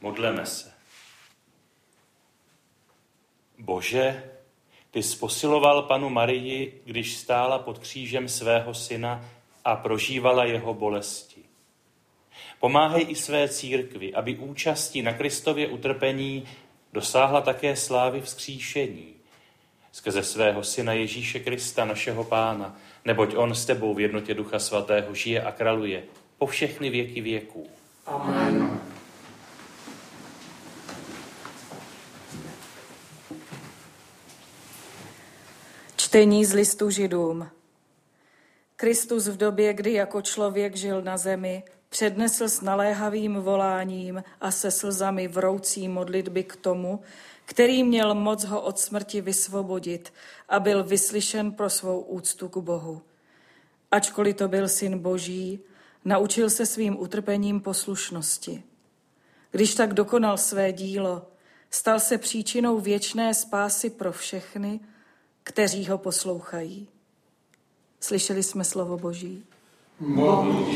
Modleme se. Bože, ty jsi posiloval Panu Marii, když stála pod křížem svého syna a prožívala jeho bolesti. Pomáhej i své církvi, aby účastí na Kristově utrpení dosáhla také slávy vzkříšení. Skrze svého syna Ježíše Krista, našeho Pána, neboť on s tebou v jednotě Ducha Svatého žije a králuje po všechny věky věků. Amen. Čtení z listu Židům. Kristus v době, kdy jako člověk žil na zemi, přednesl s naléhavým voláním a se slzami vroucí modlitby k tomu, který měl moc ho od smrti vysvobodit a byl vyslyšen pro svou úctu k Bohu. Ačkoliv to byl syn Boží, naučil se svým utrpením poslušnosti. Když tak dokonal své dílo, stal se příčinou věčné spásy pro všechny, kteří ho poslouchají. Slyšeli jsme slovo Boží.